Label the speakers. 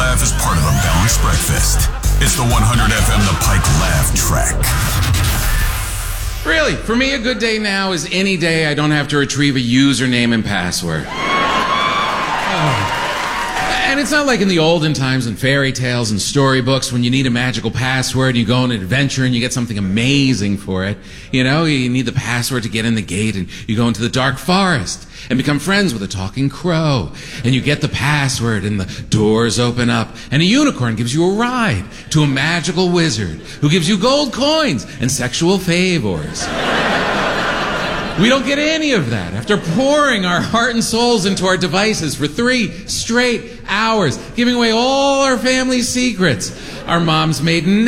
Speaker 1: laugh is part of a balanced breakfast. It's the 100 FM The Pike Laugh Track.
Speaker 2: Really, for me, a good day now is any day I don't have to retrieve a username and password. And it's not like in the olden times in fairy tales and storybooks when you need a magical password and you go on an adventure and you get something amazing for it. You know, you need the password to get in the gate and you go into the dark forest and become friends with a talking crow. And you get the password and the doors open up and a unicorn gives you a ride to a magical wizard who gives you gold coins and sexual favors. We don't get any of that after pouring our heart and souls into our devices for 3 straight hours, giving away all our family secrets. Our moms made